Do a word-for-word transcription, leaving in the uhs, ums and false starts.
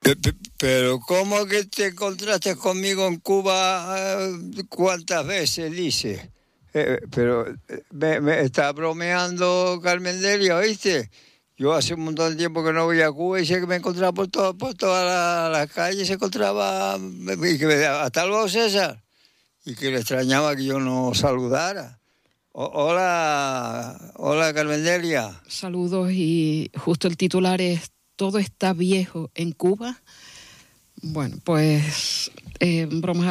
Pero ¿cómo que te encontraste conmigo en Cuba? ¿Cuántas veces, dice? Eh, pero me, me está bromeando Carmen Delia, ¿oíste? Yo hace un montón de tiempo que no voy a Cuba y sé que me encontraba por, todo, por todas las la calles, se encontraba, y que me, hasta luego César, y que le extrañaba que yo no saludara. O, hola, hola Carmen Delia. Saludos, y justo el titular es "Todo está viejo en Cuba". Bueno, pues eh, bromas